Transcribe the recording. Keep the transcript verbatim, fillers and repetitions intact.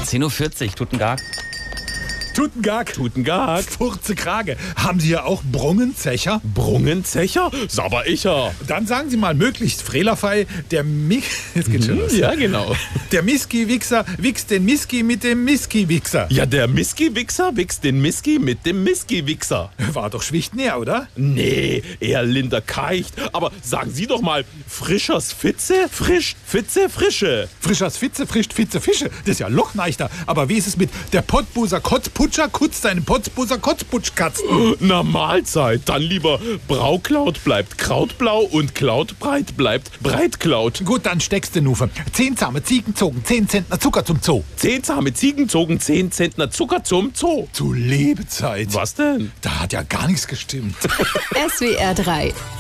zehn Uhr vierzig, Tutengag. Tutengag. Tutengag. Furze Krage. Haben Sie ja auch Brungenzecher? Brungenzecher? Sabber icher. Dann sagen Sie mal möglichst fehlerfrei, der Mi... Jetzt geht's schon los. Ja, genau. Der Miski-Wichser wichst den Miski mit dem Miski-Wichser. Ja, der Miski-Wichser wichst den Miski mit dem Miski-Wichser. War doch schlicht näher, oder? Nee, eher Linda Keicht. Aber sagen Sie doch mal, frischers Fitze, frisch, Fitze, frische. Frischers Fitze, frischt Fitze, Fische. Das ist ja Lochneichter. Aber wie ist es mit der Pottbuser Kotzputscher kutzt seinen Potzbuser Kotzputschkatzen? Na Mahlzeit, dann lieber Brauklaut bleibt Krautblau und Klautbreit bleibt Breitklaut. Gut, dann steckst du Nufe. Zehn zahme Ziegen zogen zehn Zentner Zucker zum Zoo. Zehn zahme Ziegen zogen zehn Zentner Zucker zum Zoo. Zu Lebezeit. Was denn? Da hat ja gar nichts gestimmt. S W R drei